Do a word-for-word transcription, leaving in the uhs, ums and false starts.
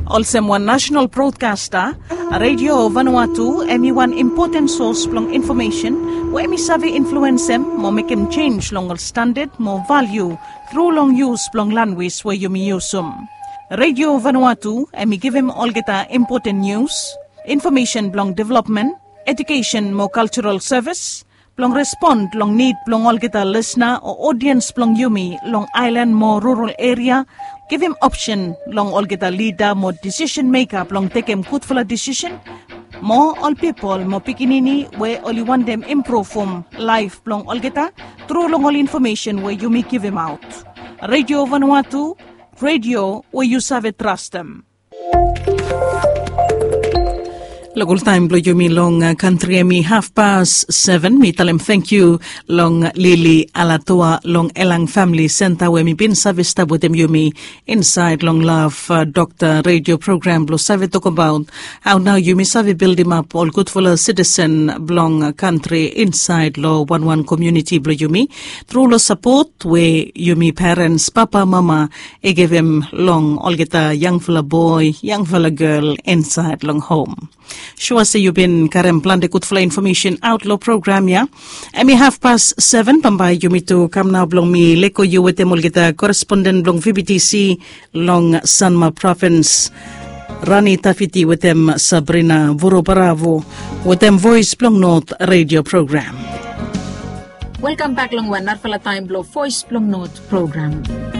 Also one national broadcaster, Radio Vanuatu, emi one important source plong information, wo emi sabi influence em, mo make em change long standard, mo value, through long use plong language wo yumi usum. Radio Vanuatu, emi give em all geta important news, information plong development, education mo cultural service, plong respond long need plong all geta listener or audience plong yumi long island mo rural area, give him option long all geta leader mo decision maker plong take him good for a decision. Mo all people mo pikinini we only want them improve from life plong all geta through long all information where you may give him out. Radio Vanuatu, radio where you serve trust them. Local time blow you me long uh, country me half past seven. Me tell him thank you long Lily Alatua long Elang Family Center where me been service tab with them you me inside long love uh, doctor radio program blow service talk about how now you me service build him up all good for a citizen blong uh, country inside law one one community blow you me through law support where you me parents papa mama e give him long all get a young fella boy young fella girl inside long home. Sure say you been karem plan de good fly information outlaw program ya. Emi half past seven pambay you me to come now blong me leko you with them all get a correspondent blong V B T C long Sanma province. Rani Tafiti with them Sabrina Vuro Bravo with them voice blong note radio program. Welcome back long one Narfala time blow voice blong note program.